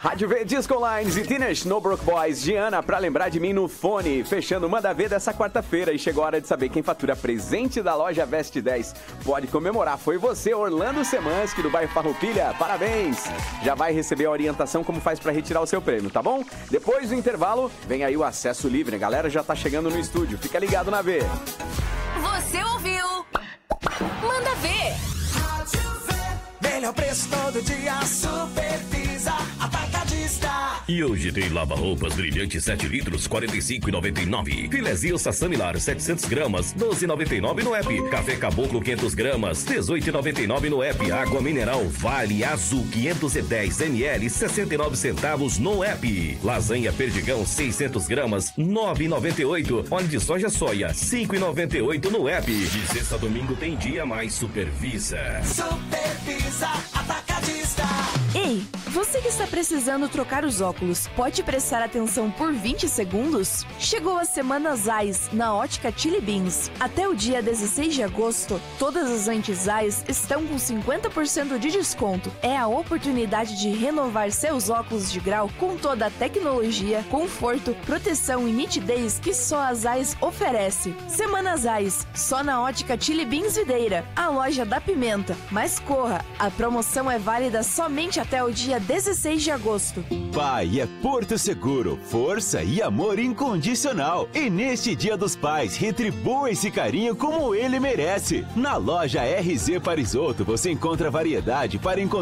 Rádio V, Disco Lines e Teenage Snowbrook Boys, Giana, pra lembrar de mim no fone. Fechando o Manda Ver dessa quarta-feira e chegou a hora de saber quem fatura presente da loja Veste 10. Pode comemorar, foi você, Orlando Semansky, do bairro Farroupilha. Parabéns! Já vai receber a orientação como faz pra retirar o seu prêmio, tá bom? Depois do intervalo, vem aí o acesso livre. A galera já tá chegando no estúdio. Fica ligado na V. Você ouviu? Manda Ver! Melhor preço todo dia, Super Pisa Atacadista. E hoje tem lava-roupas brilhante 7 litros, R$ 45,99. Filezinho Sassamilar 700 gramas, R$ 12,99 no app. Café Caboclo 500 gramas, R$ 18,99 no app. Água mineral Vale Azul 510 ml, 69 centavos no app. Lasanha Perdigão 600 gramas, R$ 9,98. Óleo de soja R$ 5,98 no app. De sexta a domingo tem dia mais Supervisa. Supervisa Atacadista. Ei, você que está precisando trocar os óculos, pode prestar atenção por 20 segundos? Chegou a Semana Zeiss na Ótica Chili Beans. Até o dia 16 de agosto, todas as lentes Zeiss estão com 50% de desconto. É a oportunidade de renovar seus óculos de grau com toda a tecnologia, conforto, proteção e nitidez que só a Zeiss oferece. Semana Zeiss, só na Ótica Chili Beans Videira, a loja da Pimenta. Mas corra, a promoção é válida somente até o dia 16 de agosto. Pai é Porto Seguro, força e amor incondicional. E neste Dia dos Pais, retribua esse carinho como ele merece. Na loja RZ Parisoto você encontra variedade para encontrar